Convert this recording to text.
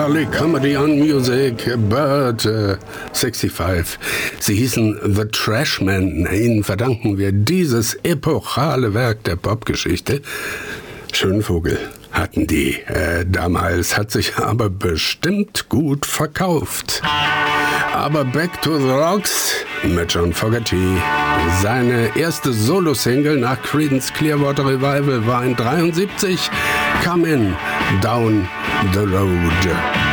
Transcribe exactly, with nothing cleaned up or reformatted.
early comedy on music, but uh, sechsundsiebzig. Sie hießen The Trashmen. Ihnen verdanken wir dieses epochale Werk der Popgeschichte. Schönen Vogel hatten die äh, damals, hat sich aber bestimmt gut verkauft. Aber Back to the Rocks mit John Fogerty. Seine erste Solo-Single nach Creedence Clearwater Revival war in dreiundsiebzig, Comin' Down the Road.